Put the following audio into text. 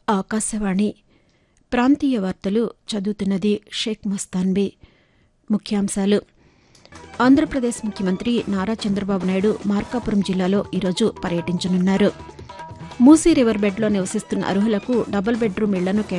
ఆకాశవాణి ప్రాంతీయ వార్తలు చదువుతున్నది షేక్ మస్తాన్బీ. ముఖ్యాంశాలు. ఆంధ్రప్రదేశ్ ముఖ్యమంత్రి నారా చంద్రబాబు నాయుడు మార్కాపురం జిల్లాలో ఈరోజు పర్యటించనున్నారు. మూసీ రివర్ బెడ్లో నివసిస్తున్న అర్హులకు డబుల్ బెడ్రూమ్ ఇళ్లను